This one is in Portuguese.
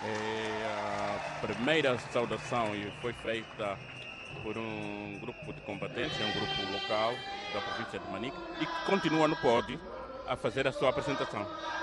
A primeira saudação e foi feita por um grupo de combatentes, um grupo local da província de Manica, e que continua no pódio a fazer a sua apresentação.